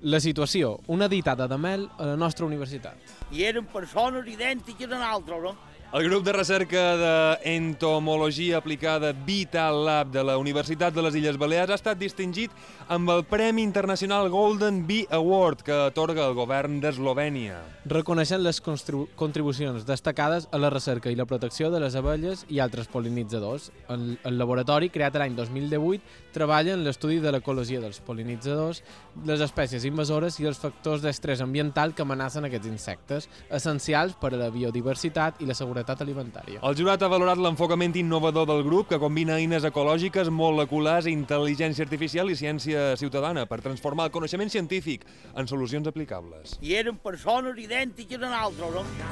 La situació, una ditada de mel a la nostra universitat. I eren persones idèntiques a nosaltres, no? El grup de recerca d'entomologia aplicada Vital Lab de la Universitat de les Illes Balears ha estat distingit amb el Premi Internacional Golden Bee Award que atorga el govern d'Eslovènia. Reconeixent les contribucions destacades a la recerca i la protecció de les abelles i altres pol·linitzadors. El laboratori, creat l'any 2018, treballa en l'estudi de l'ecologia dels pol·linitzadors, les espècies invasores i els factors d'estrès ambiental que amenacen aquests insectes, essencials per a la biodiversitat i la seguretat alimentària. El jurat ha valorat l'enfocament innovador del grup, que combina eines ecològiques, moleculars, intel·ligència artificial i ciència ciutadana per transformar el coneixement científic en solucions aplicables. I eren persones idèntiques a nosaltres, no?